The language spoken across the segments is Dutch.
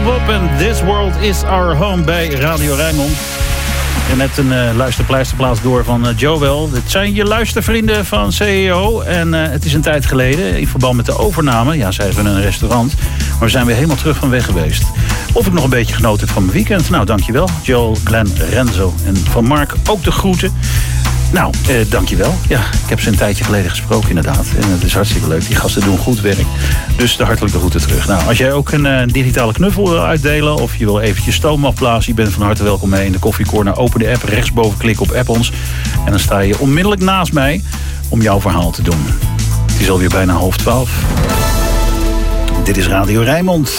Bob en This World is Our Home bij Radio Rijnmond. En net een luisterpleisterplaats door van Joel. Dit zijn je luistervrienden van CEO. En het is een tijd geleden, in verband met de overname. Ja, zij hebben een restaurant. Maar we zijn weer helemaal terug van weg geweest. Of ik nog een beetje genoten heb van mijn weekend. Nou, dankjewel. Joel, Glenn, Renzo en van Mark ook de groeten. Nou, dankjewel. Ja, ik heb ze een tijdje geleden gesproken inderdaad. En het is hartstikke leuk. Die gasten doen goed werk. Dus de hartelijke groeten terug. Nou, als jij ook een digitale knuffel wil uitdelen... of je wil eventjes stoom afblazen... je bent van harte welkom mee in de koffiecorner. Open de app, rechtsboven klik op app ons. En dan sta je onmiddellijk naast mij om jouw verhaal te doen. Het is alweer bijna 11:30. Dit is Radio Rijnmond.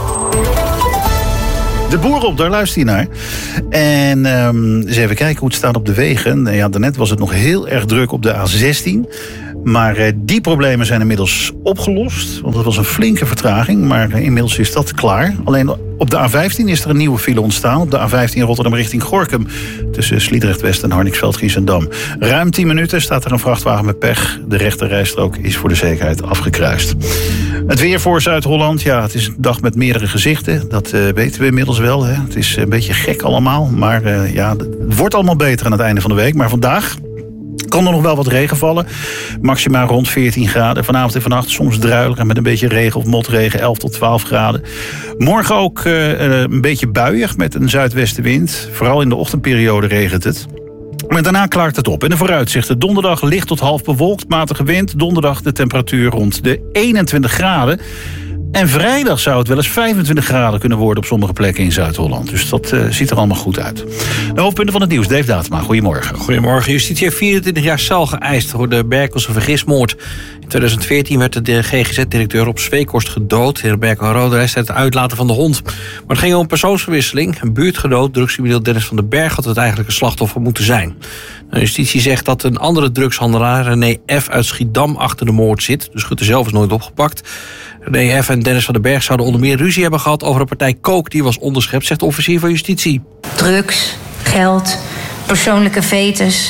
De boer op, daar luister je naar. En eens even kijken hoe het staat op de wegen. Ja, daarnet was het nog heel erg druk op de A16. Maar die problemen zijn inmiddels opgelost. Want dat was een flinke vertraging. Maar inmiddels is dat klaar. Alleen op de A15 is er een nieuwe file ontstaan. Op de A15 Rotterdam richting Gorinchem. Tussen Sliedrecht-West en Harniksveld-Giessendam. Ruim 10 minuten staat er een vrachtwagen met pech. De rechterrijstrook is voor de zekerheid afgekruist. Het weer voor Zuid-Holland. Ja, het is een dag met meerdere gezichten. Dat weten we inmiddels wel. Hè. Het is een beetje gek allemaal. Maar ja, het wordt allemaal beter aan het einde van de week. Maar vandaag kan er nog wel wat regen vallen. Maximaal rond 14 graden. Vanavond en vannacht soms druilig en met een beetje regen of motregen 11 tot 12 graden. Morgen ook een beetje buiig met een zuidwestenwind. Vooral in de ochtendperiode regent het. Maar daarna klaart het op. En de vooruitzichten. Donderdag licht tot half bewolkt, matige wind. Donderdag de temperatuur rond de 21 graden. En vrijdag zou het wel eens 25 graden kunnen worden op sommige plekken in Zuid-Holland. Dus dat ziet er allemaal goed uit. De hoofdpunten van het nieuws. Dave Datema, goedemorgen. Goedemorgen. Justitie heeft 24 jaar cel geëist voor de Berkelse vergismoord. In 2014 werd de GGZ-directeur op Zweekhorst gedood. Heer Berkel Rode rest het uitlaten van de hond. Maar het ging om een persoonsverwisseling. Een buurtgenoot, drugscrimineel Dennis van den Berg, had het eigenlijke slachtoffer moeten zijn. De justitie zegt dat een andere drugshandelaar, René F. uit Schiedam, achter de moord zit. De schutter zelf is nooit opgepakt. René F. en Dennis van den Berg zouden onder meer ruzie hebben gehad over een partij coke die was onderschept, zegt de officier van justitie. Drugs, geld, persoonlijke vetes.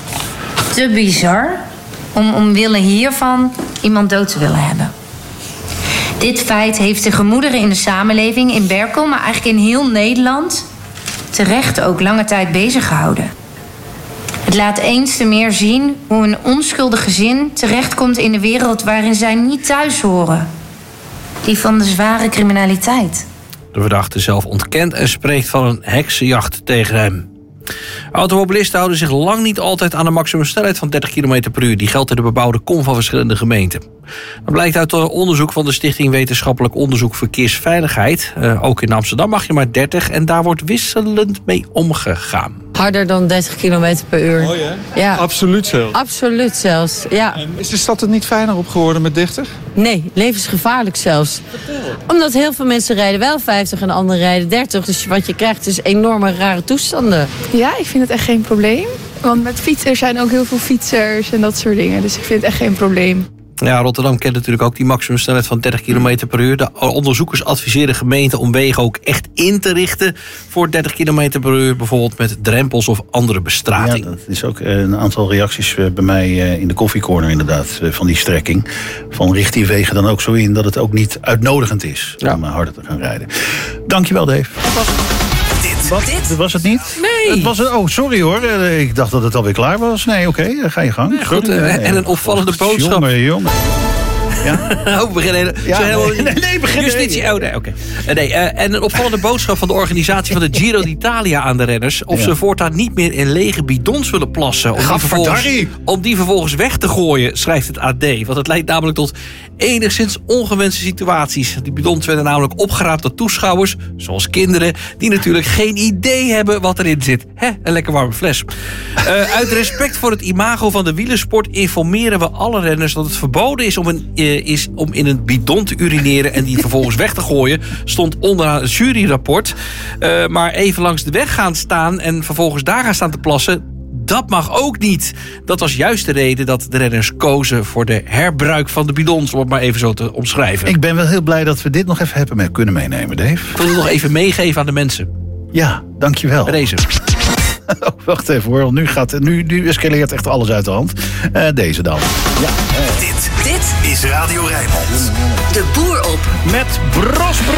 Te bizar om omwille hiervan iemand dood te willen hebben. Dit feit heeft de gemoederen in de samenleving in Berkel, maar eigenlijk in heel Nederland, terecht ook lange tijd bezig gehouden. Het laat eens te meer zien hoe een onschuldig gezin terechtkomt in de wereld waarin zij niet thuis horen. Die van de zware criminaliteit. De verdachte zelf ontkent en spreekt van een heksenjacht tegen hem. Automobilisten houden zich lang niet altijd aan de maximumsnelheid van 30 km per uur. Die geldt in de bebouwde kom van verschillende gemeenten. Dat blijkt uit onderzoek van de Stichting Wetenschappelijk Onderzoek Verkeersveiligheid. Ook in Amsterdam mag je maar 30 en daar wordt wisselend mee omgegaan. Harder dan 30 km per uur. Mooi hè? Ja. Absoluut zelfs. Absoluut zelfs, ja. Is de stad er niet fijner op geworden met 30? Nee, levensgevaarlijk zelfs. Omdat heel veel mensen rijden wel 50 en anderen rijden 30. Dus wat je krijgt is enorme rare toestanden. Ja, ik vind het echt geen probleem. Want met fietsers zijn ook heel veel fietsers en dat soort dingen. Dus ik vind het echt geen probleem. Ja, Rotterdam kent natuurlijk ook die maximumsnelheid van 30 km per uur. De onderzoekers adviseren gemeenten om wegen ook echt in te richten voor 30 km per uur. Bijvoorbeeld met drempels of andere bestrating. Ja, dat is ook een aantal reacties bij mij in de koffiecorner inderdaad. Van die strekking. Van richt die wegen dan ook zo in dat het ook niet uitnodigend is om harder te gaan rijden. Dankjewel Dave. Dit was het niet? Nee. Het was oh, sorry hoor. Ik dacht dat het alweer klaar was. Nee, oké, ga je gang. Nee, goed, en een opvallende boodschap. Jongen. Ja? We beginnen. Begin. Justitie. Oh, nee, oké. En een opvallende boodschap van de organisatie van de Giro d'Italia aan de renners. Of ze voortaan niet meer in lege bidons willen plassen. Om die vervolgens weg te gooien, schrijft het AD. Want het leidt namelijk tot enigszins ongewenste situaties. Die bidons werden namelijk opgeraapt door toeschouwers, zoals kinderen, die natuurlijk geen idee hebben wat erin zit. Een lekker warme fles. Uit respect voor het imago van de wielersport informeren we alle renners dat het verboden is om in een bidon te urineren en die vervolgens weg te gooien. Stond onderaan het juryrapport. Maar even langs de weg gaan staan en vervolgens daar gaan staan te plassen, dat mag ook niet. Dat was juist de reden dat de renners kozen voor de herbruik van de bidons, om het maar even zo te omschrijven. Ik ben wel heel blij dat we dit nog even hebben kunnen meenemen, Dave. Ik wil het nog even meegeven aan de mensen. Ja, dankjewel. Bij deze. Oh, wacht even hoor, nu escaleert echt alles uit de hand. Deze dan. Ja. Dit is Radio Rijnmond. De boer op. Met Bros.